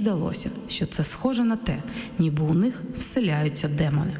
здалося, що це схоже на те, ніби у них вселяються демони.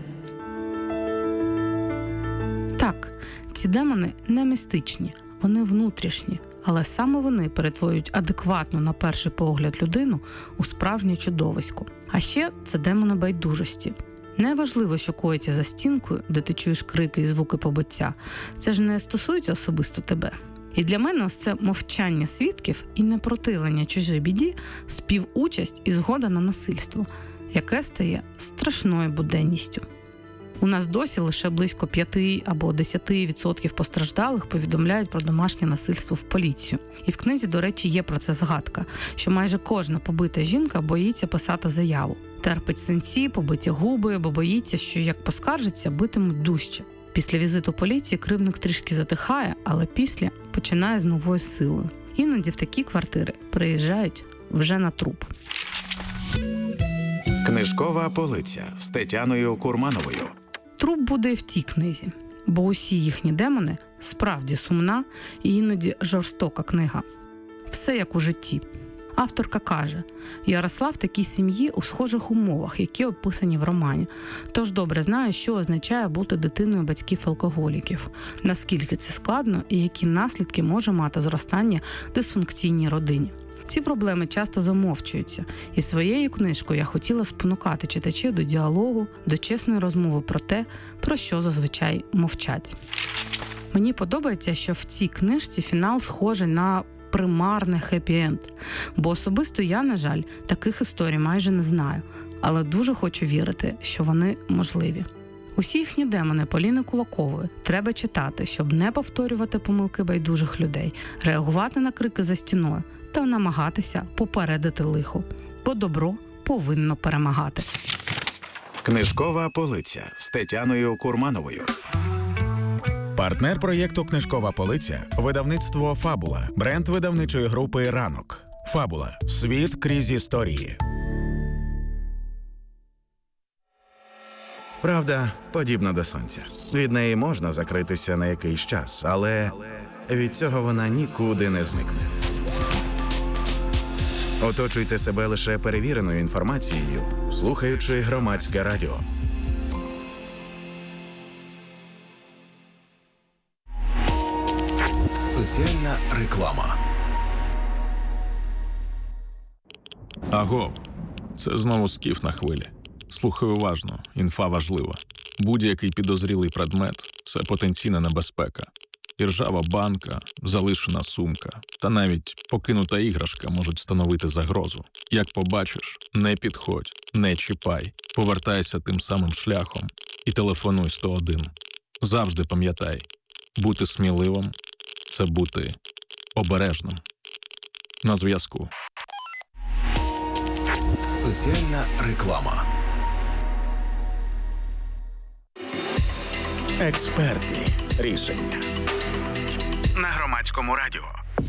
Так, ці демони не містичні, вони внутрішні, але саме вони перетворюють адекватну на перший погляд людину у справжнє чудовисько. А ще це демони байдужості. Неважливо, що коїться за стінкою, де ти чуєш крики і звуки побиття. Це ж не стосується особисто тебе. І для мене ось це мовчання свідків і непротивлення чужій біді, співучасть і згода на насильство, яке стає страшною буденністю. У нас досі лише близько 5 або 10% постраждалих повідомляють про домашнє насильство в поліцію. І в книзі, до речі, є про це згадка, що майже кожна побита жінка боїться писати заяву. Терпить синці, побиті губи, бо боїться, що як поскаржиться, битимуть дужче. Після візиту поліції кривдник трішки затихає, але після починає з новою силою. Іноді в такі квартири приїжджають вже на труп. Книжкова полиця з Тетяною Курмановою. Труп буде і в цій книзі, бо усі їхні демони справді сумна і іноді жорстока книга. Все як у житті. Авторка каже, я росла в такій сім'ї у схожих умовах, які описані в романі. Тож добре знаю, що означає бути дитиною батьків-алкоголіків, наскільки це складно і які наслідки може мати зростання в дисфункційній родині. Ці проблеми часто замовчуються, і своєю книжкою я хотіла спонукати читачів до діалогу, до чесної розмови про те, про що зазвичай мовчать. Мені подобається, що в цій книжці фінал схожий на примарний хеппі-енд, бо особисто я, на жаль, таких історій майже не знаю, але дуже хочу вірити, що вони можливі. Усі їхні демони Поліни Кулакової треба читати, щоб не повторювати помилки байдужих людей, реагувати на крики за стіною та намагатися попередити лихо, бо добро повинно перемагати. Книжкова полиця з Тетяною Курмановою. Партнер проєкту «Книжкова полиця» – видавництво «Фабула», бренд видавничої групи «Ранок». «Фабула» – світ крізь історії. Правда подібна до сонця. Від неї можна закритися на якийсь час, але від цього вона нікуди не зникне. Оточуйте себе лише перевіреною інформацією, слухаючи Громадське радіо. Соціальна реклама. Аго, це знову Скіф на хвилі. Слухай уважно, інфа важлива. Будь-який підозрілий предмет – це потенційна небезпека. Іржава банка, залишена сумка та навіть покинута іграшка можуть становити загрозу. Як побачиш, не підходь, не чіпай, повертайся тим самим шляхом і телефонуй 101. Завжди пам'ятай, бути сміливим – це бути обережним. На зв'язку. Соціальна реклама. Експертні рішення. На Громадському радіо.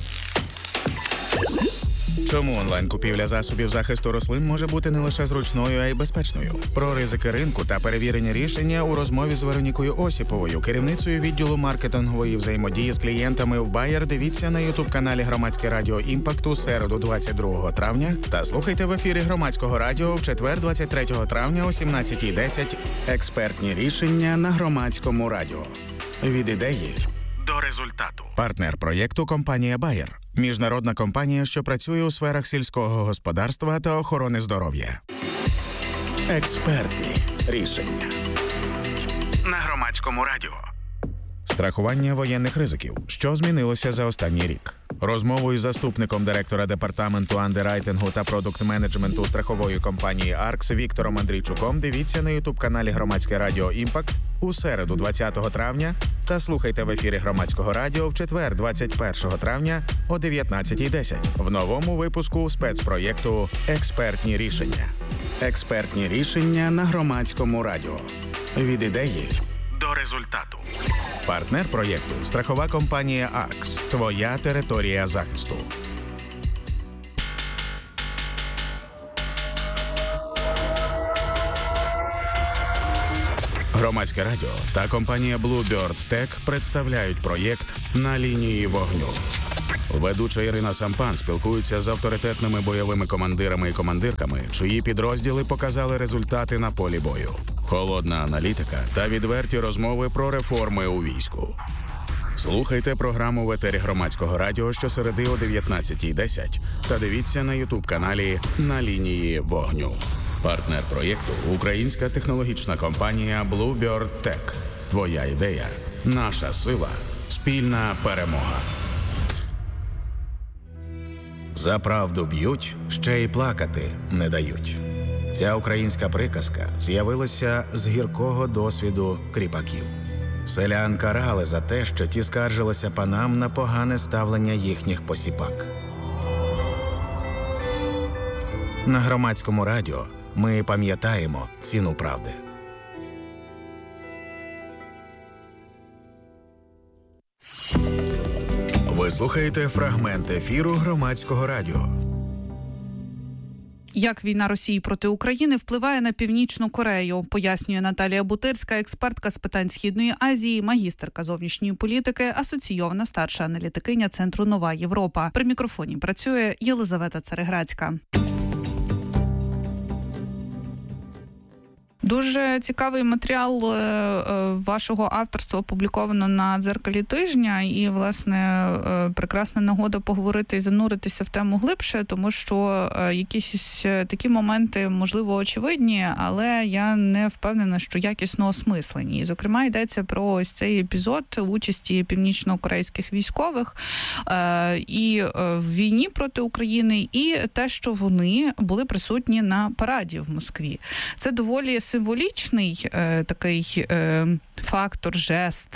Чому онлайн-купівля засобів захисту рослин може бути не лише зручною, а й безпечною? Про ризики ринку та перевірені рішення у розмові з Веронікою Осіповою, керівницею відділу маркетингової взаємодії з клієнтами в Bayer. Дивіться на ютуб-каналі Громадське радіо «Імпакт» у середу 22 травня та слухайте в ефірі Громадського радіо в четвер 23 травня о 17:10. Експертні рішення на Громадському радіо. Від ідеї до результату. Партнер проєкту – компанія Bayer. Міжнародна компанія, що працює у сферах сільського господарства та охорони здоров'я. Експертні рішення. На Громадському радіо. Страхування воєнних ризиків. Що змінилося за останній рік? Розмову із заступником директора департаменту андеррайтингу та продукт-менеджменту страхової компанії «Аркс» Віктором Андрійчуком дивіться на ютуб-каналі Громадське радіо «Імпакт» у середу 20 травня та слухайте в ефірі Громадського радіо в четвер 21 травня о 19:10 в новому випуску спецпроєкту «Експертні рішення». Експертні рішення на Громадському радіо. Від ідеї до результату. Партнер проєкту – страхова компанія «Аркс». Твоя територія захисту. Громадське радіо та компанія Bluebird Tech представляють проєкт «На лінії вогню». Ведуча Ірина Сампан спілкується з авторитетними бойовими командирами і командирками, чиї підрозділи показали результати на полі бою. Холодна аналітика та відверті розмови про реформи у війську. Слухайте програму в етері Громадського радіо щосереди о 19:10 та дивіться на YouTube-каналі «На лінії вогню». Партнер проєкту – українська технологічна компанія Bluebird Tech. Твоя ідея – наша сила, спільна перемога. За правду б'ють, ще й плакати не дають. Ця українська приказка з'явилася з гіркого досвіду кріпаків. Селян карали за те, що ті скаржилися панам на погане ставлення їхніх посіпак. На Громадському радіо ми пам'ятаємо ціну правди. Ви слухаєте фрагмент ефіру Громадського радіо. Як війна Росії проти України впливає на Північну Корею, пояснює Наталія Бутирська, експертка з питань Східної Азії, магістерка зовнішньої політики, асоційована старша аналітикиня Центру «Нова Європа». При мікрофоні працює Єлизавета Цареградська. Дуже цікавий матеріал вашого авторства опубліковано на «Дзеркалі тижня», і, власне, прекрасна нагода поговорити і зануритися в тему глибше, тому що якісь такі моменти, можливо, очевидні, але я не впевнена, що якісно осмислені. І, зокрема, йдеться про ось цей епізод участі північно-корейських військових і в війні проти України, і те, що вони були присутні на параді в Москві. Це доволі символічний такий фактор, жест,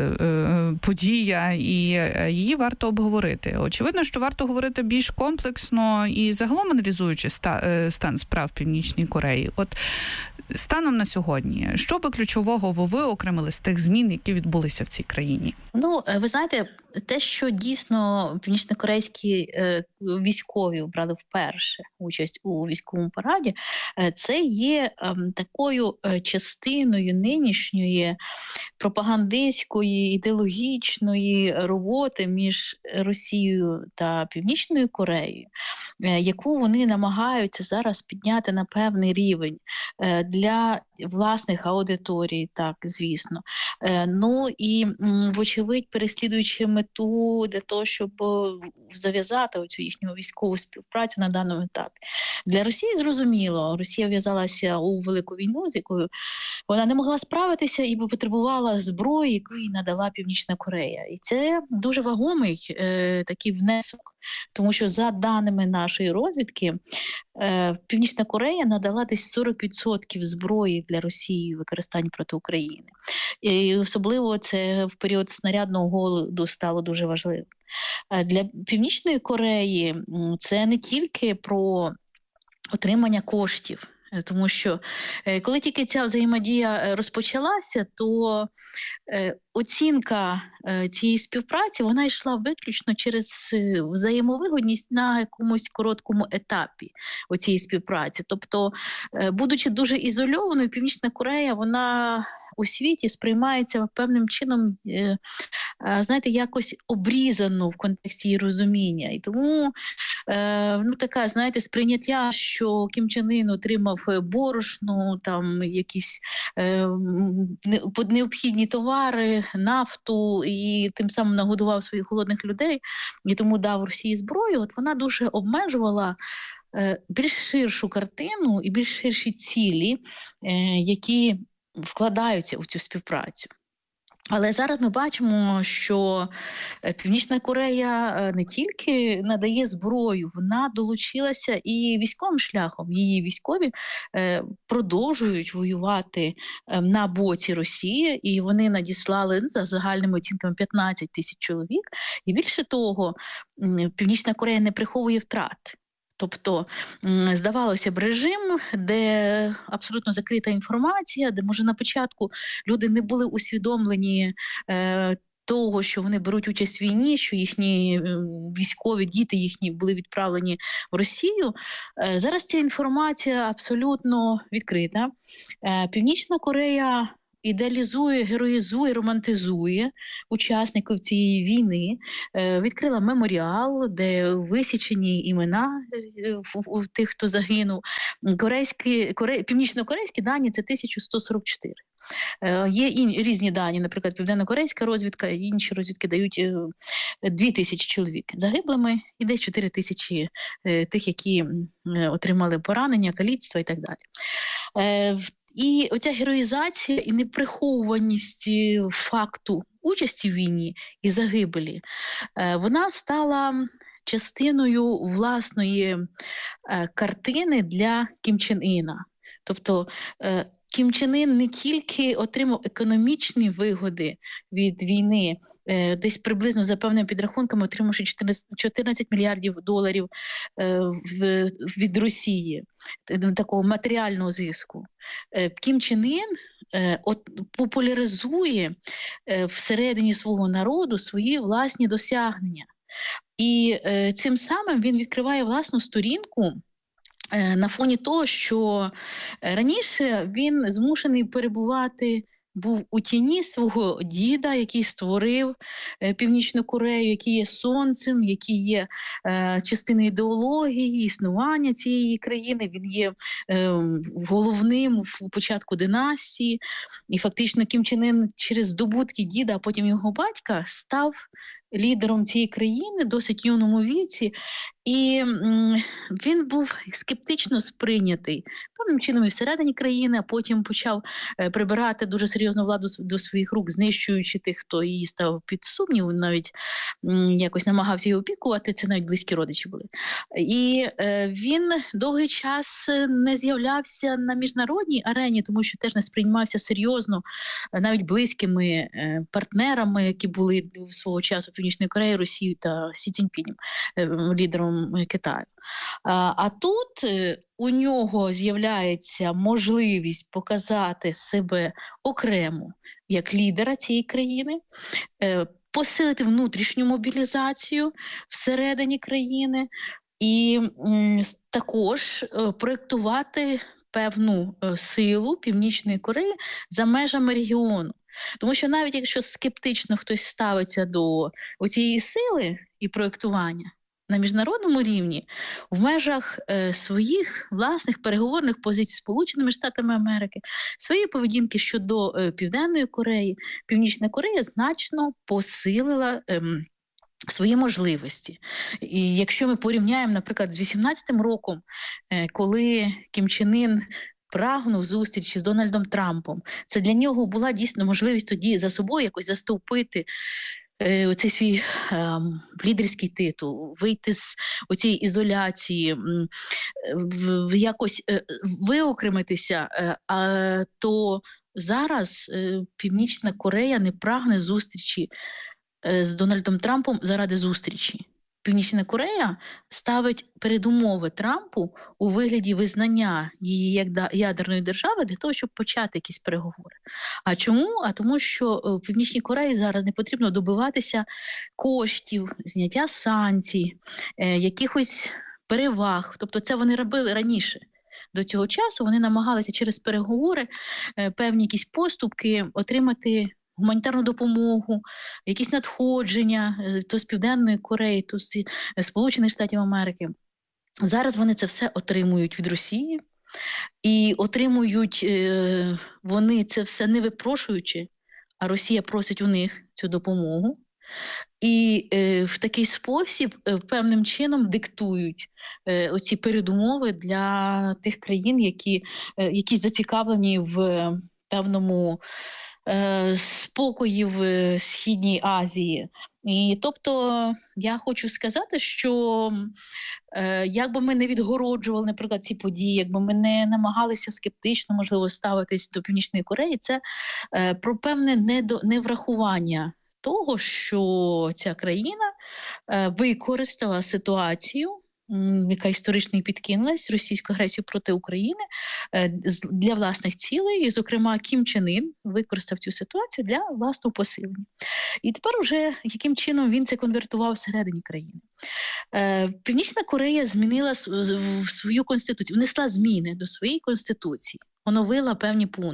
подія, і її варто обговорити. Очевидно, що варто говорити більш комплексно і загалом аналізуючи стан справ в Північній Кореї. От станом на сьогодні, що би ключового ви виокремили з тих змін, які відбулися в цій країні? Ну, ви знаєте, те, що дійсно північнокорейські військові брали вперше участь у військовому параді, це є такою частиною нинішньої пропагандистської, ідеологічної роботи між Росією та Північною Кореєю, яку вони намагаються зараз підняти на певний рівень для власних аудиторій, так, звісно. Ну і, вочевидь, переслідуючи мету для того, щоб зав'язати оцю їхню військову співпрацю на даному етапі. Для Росії зрозуміло, Росія в'язалася у велику війну, з якою вона не могла справитися і потребувала зброї, яку їй надала Північна Корея. І це дуже вагомий такий внесок, тому що за даними нашої розвідки, Північна Корея надала десь 40% зброї для Росії в використанні проти України. І особливо це в період снарядного голоду стало дуже важливим. Для Північної Кореї це не тільки про отримання коштів, тому що коли тільки ця взаємодія розпочалася, то оцінка цієї співпраці, вона йшла виключно через взаємовигодність на якомусь короткому етапі оцієї співпраці. Тобто, будучи дуже ізольованою, Північна Корея, вона у світі сприймається певним чином, знаєте, якось обрізано в контексті її розуміння. І тому, така, знаєте, сприйняття, що Кім Чен Ін отримав борошно, там якісь необхідні товари, нафту, і тим самим нагодував своїх голодних людей, і тому дав Росії зброю, от вона дуже обмежувала більш ширшу картину і більш ширші цілі, які вкладаються у цю співпрацю. Але зараз ми бачимо, що Північна Корея не тільки надає зброю, вона долучилася і військовим шляхом. Її військові продовжують воювати на боці Росії, і вони надіслали за загальними оцінками 15 тисяч чоловік. І більше того, Північна Корея не приховує втрат. Тобто, здавалося б, режим, де абсолютно закрита інформація, де, може, на початку люди не були усвідомлені того, що вони беруть участь в війні, що їхні військові, діти їхні були відправлені в Росію. Зараз ця інформація абсолютно відкрита. Північна Корея ідеалізує, героїзує, романтизує учасників цієї війни, відкрила меморіал, де висічені імена тих, хто загинув. Північно-корейські дані – це 1144. Є різні дані, наприклад, південно-корейська розвідка, інші розвідки дають 2000 чоловік загиблими і десь 4000 тих, які отримали поранення, каліцтва і так далі. І оця героїзація і неприховуваність факту участі в війні і загибелі, вона стала частиною власної картини для Кім Чен Іна. Тобто Кім Чен Ін не тільки отримав економічні вигоди від війни, десь приблизно за певними підрахунками отримавши 14 мільярдів доларів від Росії, такого матеріального зиску. Кім Чен Ін популяризує всередині свого народу свої власні досягнення. І цим самим він відкриває власну сторінку на фоні того, що раніше він змушений перебувати був у тіні свого діда, який створив Північну Корею, який є сонцем, який є частиною ідеології, існування цієї країни. Він є головним в початку династії. І фактично Кім Чен Ін через здобутки діда, а потім його батька, став лідером цієї країни в досить юному віці, і він був скептично сприйнятий певним чином і всередині країни, а потім почав прибирати дуже серйозну владу до своїх рук, знищуючи тих, хто її став під сумнів, навіть якось намагався її опікувати, це навіть близькі родичі були. І він довгий час не з'являвся на міжнародній арені, тому що теж не сприймався серйозно навіть близькими партнерами, які були свого часу Північної Кореї, Росії та Сі Цзіньпінем, лідером Китаю. А тут у нього з'являється можливість показати себе окремо як лідера цієї країни, посилити внутрішню мобілізацію всередині країни і також проєктувати певну силу Північної Кореї за межами регіону. Тому що навіть якщо скептично хтось ставиться до цієї сили і проєктування на міжнародному рівні, в межах своїх власних переговорних позицій з Сполученими Штатами Америки, своєї поведінки щодо Південної Кореї, Північна Корея значно посилила свої можливості. І якщо ми порівняємо, наприклад, з 18-м роком, коли Кім Чен Ін прагнув зустрічі з Дональдом Трампом, це для нього була дійсно можливість тоді за собою якось застовпити оцей свій лідерський титул, вийти з оцієї ізоляції, якось виокремитися, то зараз Північна Корея не прагне зустрічі з Дональдом Трампом заради зустрічі. Північна Корея ставить передумови Трампу у вигляді визнання її як ядерної держави для того, щоб почати якісь переговори. А чому? А тому, що Північній Кореї зараз не потрібно добиватися коштів, зняття санкцій, якихось переваг. Тобто це вони робили раніше. До цього часу вони намагалися через переговори певні якісь поступки отримати гуманітарну допомогу, якісь надходження то з Південної Кореї, то з Сполучених Штатів Америки. Зараз вони це все отримують від Росії. І отримують вони це все не випрошуючи, а Росія просить у них цю допомогу. І в такий спосіб певним чином диктують оці передумови для тих країн, які зацікавлені в певному спокої в Східній Азії. І тобто я хочу сказати, що як би ми не відгороджували, наприклад, ці події, якби ми не намагалися скептично, можливо, ставитись до Північної Кореї, це про певне неврахування того, що ця країна використала ситуацію, яка історично і підкинулась, російську агресію проти України для власних цілей, і, зокрема, Кім Чен Ін використав цю ситуацію для власного посилення. І тепер уже яким чином він це конвертував всередині країни. Північна Корея змінила свою конституцію, внесла зміни до своєї конституції, оновила певні пункти.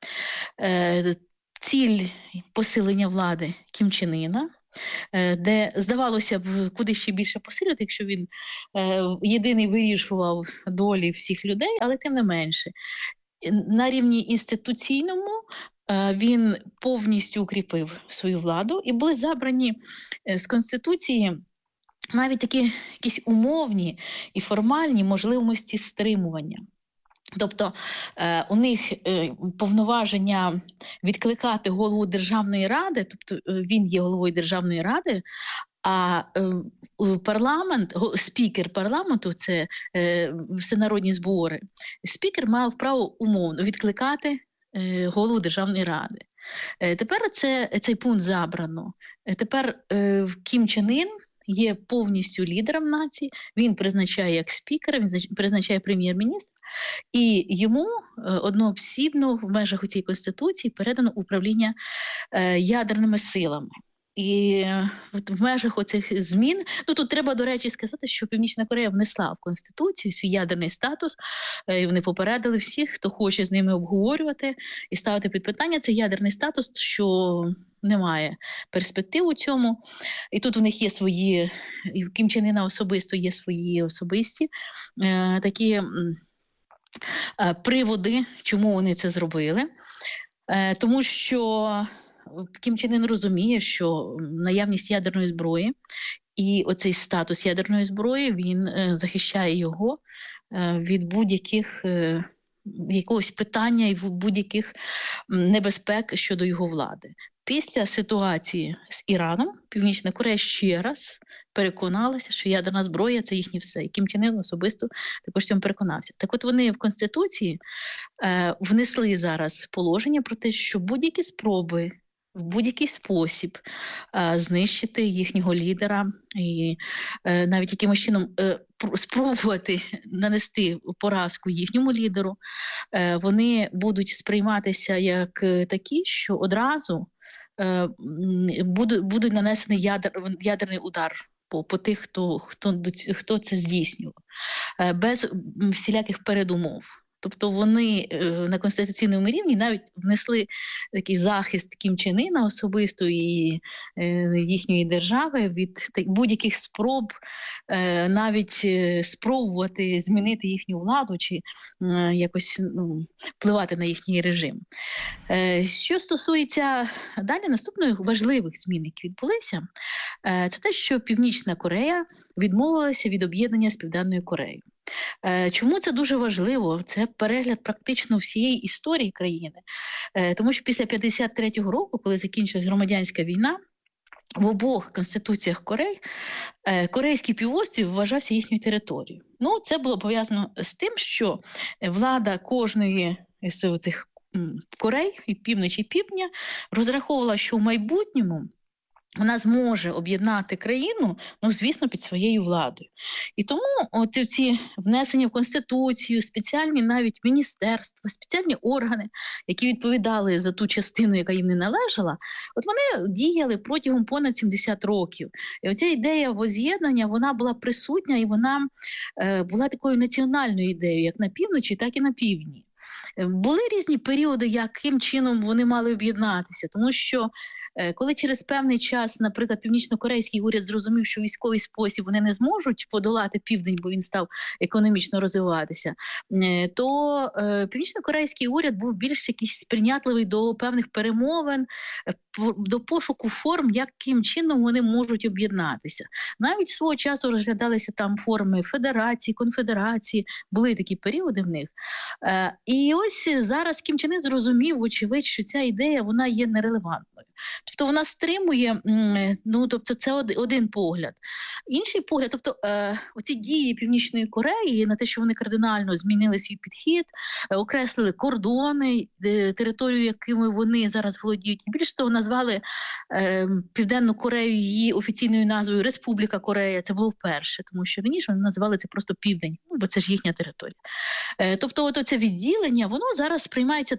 Ціль посилення влади Кім Чен Іна, де, здавалося б, куди ще більше посилити, якщо він єдиний вирішував долі всіх людей, але тим не менше. На рівні інституційному він повністю укріпив свою владу, і були забрані з Конституції навіть такі якісь умовні і формальні можливості стримування. Тобто у них повноваження відкликати голову Державної ради, тобто він є головою Державної ради, а парламент, спікер парламенту, це всенародні збори, спікер мав право умовно відкликати голову Державної ради. Тепер цей пункт забрано. Тепер Кім Чен Ін є повністю лідером нації, він призначає як спікера, він призначає прем'єр-міністра, і йому одноосібно в межах цієї Конституції передано управління ядерними силами. І в межах оцих змін, тут треба, до речі, сказати, що Північна Корея внесла в Конституцію свій ядерний статус, і вони попередили всіх, хто хоче з ними обговорювати і ставити під питання цей ядерний статус, що немає перспектив у цьому. І тут у них є свої, і в Кім Чен Іна особисто є свої особисті такі приводи, чому вони це зробили. Тому що Кім Чен Ін розуміє, що наявність ядерної зброї і оцей статус ядерної зброї, він захищає його від будь-яких якогось питання і будь-яких небезпек щодо його влади. Після ситуації з Іраном Північна Корея ще раз переконалася, що ядерна зброя – це їхнє все. І Кім Чен Ін особисто також цьому переконався. Так от вони в Конституції внесли зараз положення про те, що будь-які спроби в будь-який спосіб знищити їхнього лідера і навіть якимось чином спробувати нанести поразку їхньому лідеру, вони будуть сприйматися як такі, що одразу буде нанесений ядерний удар по тих, хто це здійснював, без всіляких передумов. Тобто вони на конституційному рівні навіть внесли такий захист Кім Чен Іна особисто і їхньої держави від будь-яких спроб навіть спробувати змінити їхню владу чи якось впливати на їхній режим. Що стосується далі наступних важливих змін, які відбулися, це те, що Північна Корея відмовилася від об'єднання з Південною Кореєю. Чому це дуже важливо? Це перегляд практично всієї історії країни. Тому що після 1953 року, коли закінчилась громадянська війна, в обох конституціях Кореї Корейський півострів вважався їхньою територією. Це було пов'язано з тим, що влада кожної з цих Корей, і півночі, і півдня, розраховувала, що в майбутньому вона зможе об'єднати країну, звісно, під своєю владою. І тому ці внесення в Конституцію, спеціальні навіть міністерства, спеціальні органи, які відповідали за ту частину, яка їм не належала, вони діяли протягом понад 70 років. І оця ідея воз'єднання, вона була присутня, і вона була такою національною ідеєю, як на півночі, так і на півдні. Були різні періоди, яким чином вони мали об'єднатися, тому що коли через певний час, наприклад, північно-корейський уряд зрозумів, що військовий спосіб вони не зможуть подолати південь, бо він став економічно розвиватися, то північно-корейський уряд був більш якийсь сприйнятливий до певних перемовин, до пошуку форм, яким чином вони можуть об'єднатися. Навіть свого часу розглядалися там форми федерації, конфедерації, були такі періоди в них. І ось зараз Кім Чен Ін зрозумів, вочевидь, що ця ідея, вона є нерелевантною. Тобто вона стримує, тобто це один погляд. Інший погляд, тобто оці дії Північної Кореї на те, що вони кардинально змінили свій підхід, окреслили кордони, територію, якими вони зараз володіють. І більше того, назвали Південну Корею її офіційною назвою Республіка Корея. Це було вперше, тому що раніше вони називали це просто Південь, бо це ж їхня територія. Тобто це відділення, воно зараз сприймається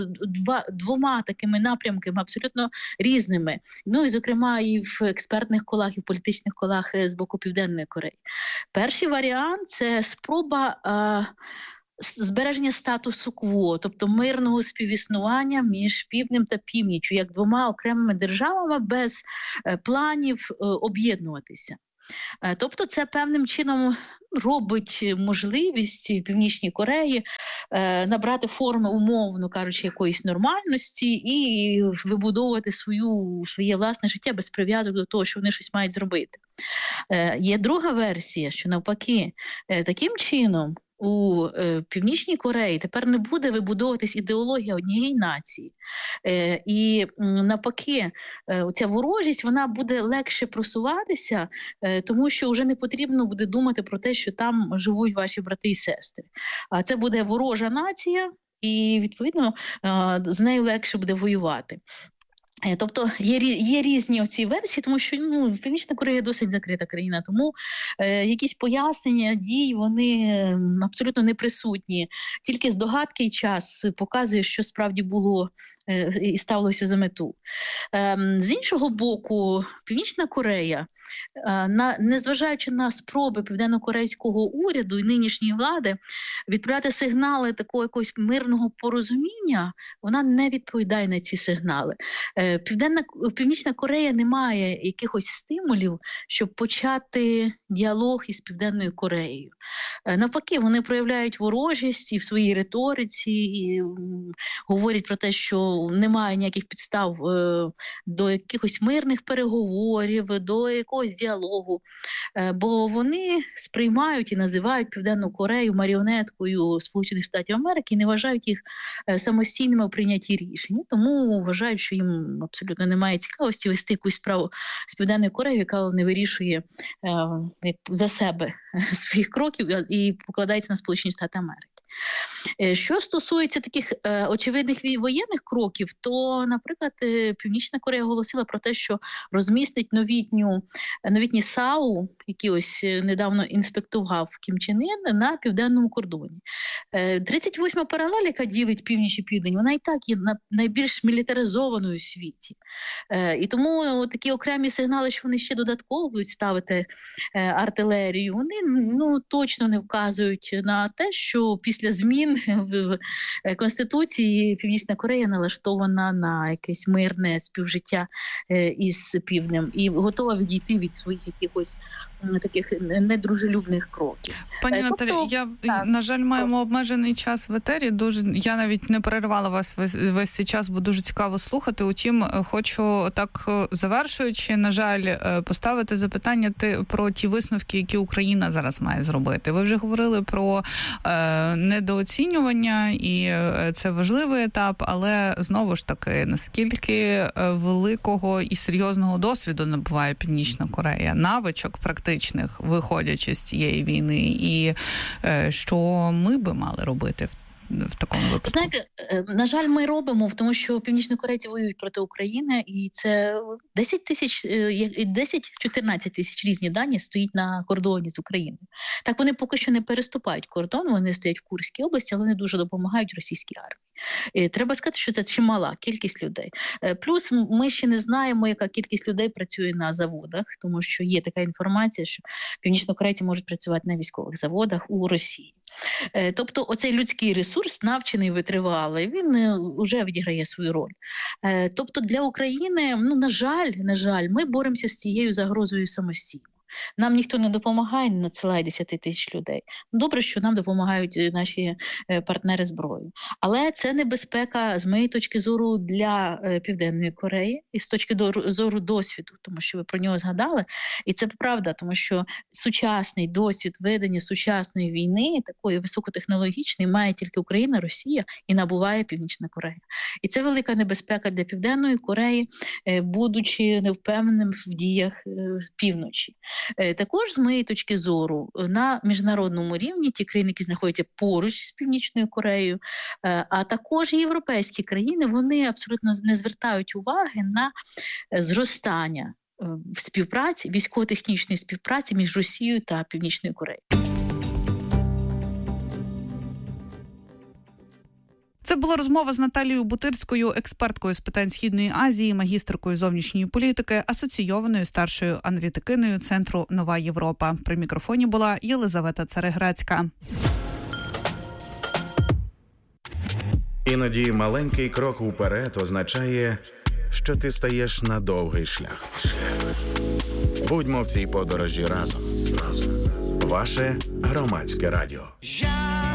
двома такими напрямками абсолютно різними. І, зокрема, і в експертних колах, і в політичних колах з боку Південної Кореї. Перший варіант – це спроба збереження статусу кво, тобто мирного співіснування між Півднем та Північчю, як двома окремими державами без планів об'єднуватися. Тобто це певним чином робить можливість Північній Кореї набрати форми, умовно кажучи, якоїсь нормальності і вибудовувати своє власне життя без прив'язок до того, що вони щось мають зробити. Є друга версія, що навпаки, таким чином у Північній Кореї тепер не буде вибудовуватись ідеологія однієї нації. І навпаки, ця ворожість, вона буде легше просуватися, тому що вже не потрібно буде думати про те, що там живуть ваші брати і сестри. А це буде ворожа нація, і, відповідно, з нею легше буде воювати. Тобто є різні оці версії, тому що Північна Корея досить закрита країна, тому якісь пояснення дій, вони абсолютно не присутні. Тільки здогадки і час показує, що справді було і ставилося за мету. З іншого боку, Північна Корея, незважаючи на спроби південно-корейського уряду і нинішньої влади відправляти сигнали такого якогось мирного порозуміння, вона не відповідає на ці сигнали. Північна Корея не має якихось стимулів, щоб почати діалог із Південною Кореєю. Навпаки, вони проявляють ворожість і в своїй риториці, і говорять про те, що немає ніяких підстав до якихось мирних переговорів, до якогось діалогу, бо вони сприймають і називають Південну Корею маріонеткою Сполучених Штатів Америки і не вважають їх самостійними у прийнятті рішень. Тому вважають, що їм абсолютно немає цікавості вести якусь справу з Південною Кореєю, яка не вирішує за себе своїх кроків і покладається на Сполучені Штати Америки. Що стосується таких очевидних воєнних кроків, то, наприклад, Північна Корея оголосила про те, що розмістить новітні САУ, які ось недавно інспектував Кім Чен Ін, на південному кордоні. 38-ма паралель, яка ділить північ і південь, вона і так є найбільш мілітаризованою у світі. І тому такі окремі сигнали, що вони ще додатково будуть ставити артилерію, вони точно не вказують на те, що після змін в Конституції Північна Корея налаштована на якесь мирне співжиття із Півднем і готова відійти від своїх якихось таких недружелюбних кроків. Пані Наталі, на жаль, маємо обмежений час в етері. Я навіть не перервала вас весь цей час, бо дуже цікаво слухати. Утім, хочу так, завершуючи, на жаль, поставити запитання про ті висновки, які Україна зараз має зробити. Ви вже говорили про недооцінювання, і це важливий етап, але знову ж таки, наскільки великого і серйозного досвіду набуває Північна Корея, навичок практичних, виходячи з цієї війни, і що ми би мали робити в такому випадку? Знаєте, на жаль, ми робимо, тому що північнокорейці воюють проти України, і це 10-14 тисяч різні дані стоїть на кордоні з Україною. Так, вони поки що не переступають кордон, вони стоять в Курській області, але вони дуже допомагають російській армії. І треба сказати, що це чимала кількість людей. Плюс ми ще не знаємо, яка кількість людей працює на заводах, тому що є така інформація, що північнокорейці можуть працювати на військових заводах у Росії. Тобто оцей людський ресурс, навчений, витривалий, він вже відіграє свою роль. Тобто для України, на жаль, ми боремося з цією загрозою самостійно. Нам ніхто не допомагає, не надсилає 10 тисяч людей. Добре, що нам допомагають наші партнери зброю. Але це небезпека, з моєї точки зору, для Південної Кореї і з точки зору досвіду, тому що ви про нього згадали. І це правда, тому що сучасний досвід ведення сучасної війни, такої високотехнологічної, має тільки Україна, Росія і набуває Північна Корея. І це велика небезпека для Південної Кореї, будучи невпевненим в діях півночі. Також, з моєї точки зору, на міжнародному рівні ті країни, які знаходяться поруч з Північною Кореєю, а також європейські країни, вони абсолютно не звертають уваги на зростання співпраці, військово-технічної співпраці між Росією та Північною Кореєю. Це була розмова з Наталією Бутирською, експерткою з питань Східної Азії, магістеркою зовнішньої політики, асоційованою старшою аналітикиною Центру «Нова Європа». При мікрофоні була Єлизавета Цареградська. Іноді маленький крок уперед означає, що ти стаєш на довгий шлях. Будьмо в цій подорожі разом. Ваше Громадське радіо.